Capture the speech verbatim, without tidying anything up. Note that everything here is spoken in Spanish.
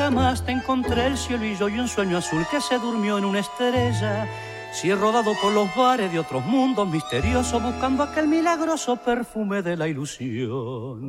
jamás te encontré el cielo y yo y un sueño azul que se durmió en una estrella. Si he rodado por los bares de otros mundos misteriosos buscando aquel milagroso perfume de la ilusión.